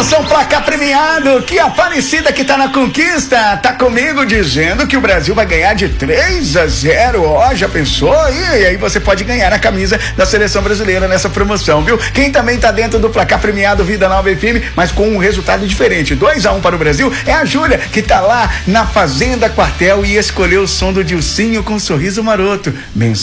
Promoção Placar Premiado, que Aparecida que tá na conquista, tá comigo dizendo que o Brasil vai ganhar de 3-0, ó, já pensou? E aí você pode ganhar a camisa da Seleção Brasileira nessa promoção, viu? Quem também tá dentro do Placar Premiado Vida Nova FM, mas com um resultado diferente, 2-1 para o Brasil, é a Júlia, que tá lá na Fazenda Quartel e escolheu o som do Dilcinho com um sorriso maroto.